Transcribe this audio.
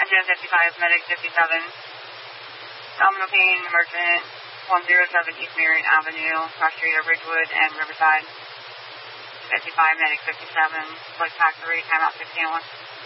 155, Medic 57. Abdominal pain, emergent 107 East Marion Avenue, cross street of Ridgewood and Riverside. 55, Medic 57. Blood factory, timeout 1501.